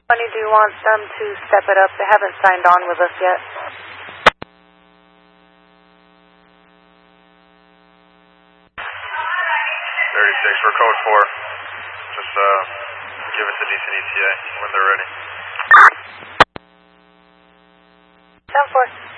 Funny, do you want them to step it up? They haven't signed on with us yet. 36 for code 4. Just give it to Decent ETA when they're ready. 10-4.